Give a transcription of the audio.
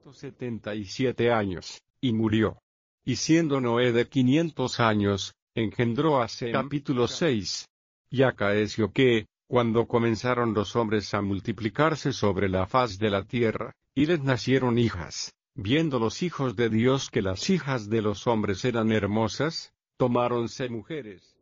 177 años, y murió. Y siendo Noé de 500 años, engendró a Sem. Capítulo 6. Y acaeció que, cuando comenzaron los hombres a multiplicarse sobre la faz de la tierra, y les nacieron hijas, viendo los hijos de Dios que las hijas de los hombres eran hermosas, tomáronse mujeres.